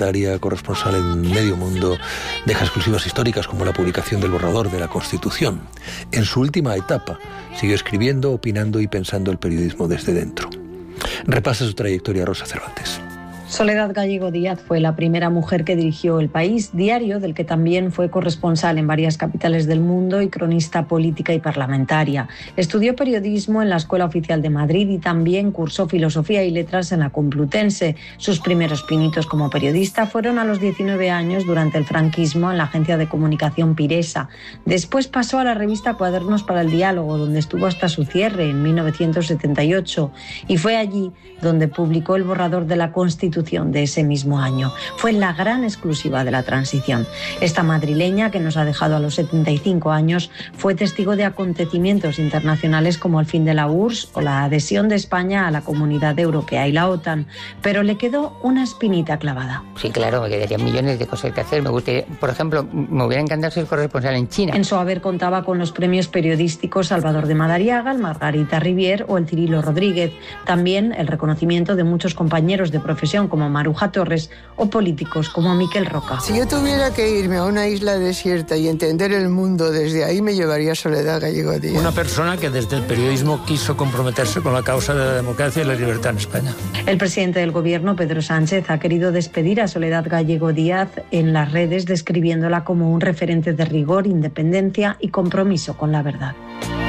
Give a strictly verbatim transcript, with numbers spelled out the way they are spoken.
parlamentaria, corresponsal en Medio Mundo, deja exclusivas históricas como la publicación del borrador de la Constitución. En su última etapa, siguió escribiendo, opinando y pensando el periodismo desde dentro. Repasa su trayectoria Rosa Cervantes. Soledad Gallego Díaz fue la primera mujer que dirigió El País, diario del que también fue corresponsal en varias capitales del mundo y cronista política y parlamentaria. Estudió periodismo en la Escuela Oficial de Madrid y también cursó Filosofía y Letras en la Complutense. Sus primeros pinitos como periodista fueron a los diecinueve años durante el franquismo en la agencia de comunicación Piresa. Después pasó a la revista Cuadernos para el Diálogo, donde estuvo hasta su cierre en mil novecientos setenta y ocho, y fue allí donde publicó el borrador de la Constitución de ese mismo año. Fue la gran exclusiva de la transición. Esta madrileña, que nos ha dejado a los setenta y cinco años, fue testigo de acontecimientos internacionales como el fin de la U R S S o la adhesión de España a la Comunidad Europea y la OTAN, pero le quedó una espinita clavada. Sí, claro, me quedarían millones de cosas que hacer. Me gustaría, por ejemplo, me hubiera encantado ser corresponsal en China. En su haber contaba con los premios periodísticos Salvador de Madariaga, el Margarita Rivier o el Cirilo Rodríguez. También el reconocimiento de muchos compañeros de profesión como Maruja Torres o políticos como Miquel Roca. Si yo tuviera que irme a una isla desierta y entender el mundo desde ahí, me llevaría Soledad Gallego Díaz. Una persona que desde el periodismo quiso comprometerse con la causa de la democracia y la libertad en España. El presidente del gobierno, Pedro Sánchez, ha querido despedir a Soledad Gallego Díaz en las redes, describiéndola como un referente de rigor, independencia y compromiso con la verdad.